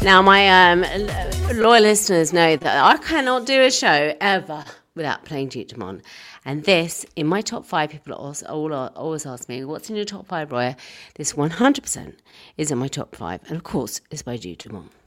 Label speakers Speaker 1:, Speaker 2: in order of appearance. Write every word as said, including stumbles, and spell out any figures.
Speaker 1: Now, my um, loyal listeners know that I cannot do a show ever without playing Duke Dumont. And this, in my top five, people also, all, always ask me, what's in your top five, Roya? This one hundred percent is in my top five. And, of course, it's by Duke Dumont.